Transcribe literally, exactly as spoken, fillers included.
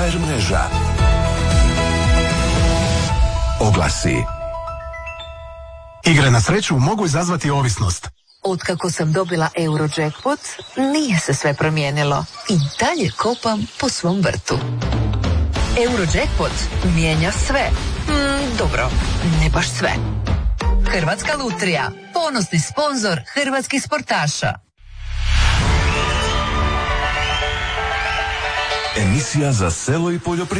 ha er mreža. Oglasi. Igre na sreću mogu izazvati ovisnost. Otkako sam dobila Eurojackpot, nije se sve promijenilo. I dalje kopam po svom vrtu. Eurojackpot mijenja sve. Mm, dobro, ne baš sve. Hrvatska lutrija, ponosni sponzor hrvatskih sportaša. Emisija za selo i poljoprivredu.